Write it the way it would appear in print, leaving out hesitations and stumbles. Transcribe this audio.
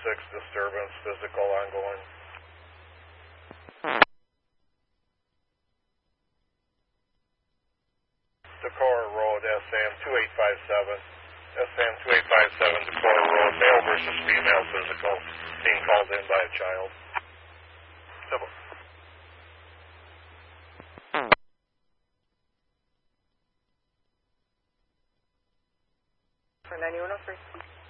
disturbance, physical ongoing. Decorah Road, SAM 2857. SAM 2857, Decorah Road, male versus female physical, being called in by a child. Civil. For 9103.